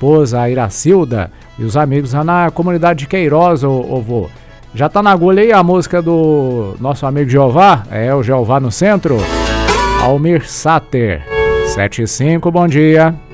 esposa, a Iracilda, e os amigos lá na comunidade de Queiroz, ô vô. Já tá na agulha aí a música do nosso amigo Jeová? É, o Jeová no centro. Almir Sater. 75, bom dia.